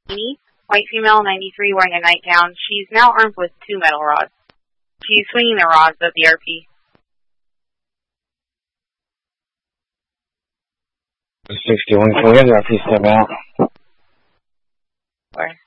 white female, 93, wearing a nightgown. She's now armed with 2 metal rods. She's swinging the rods of the RP. 61, can we have the RP step out? Where?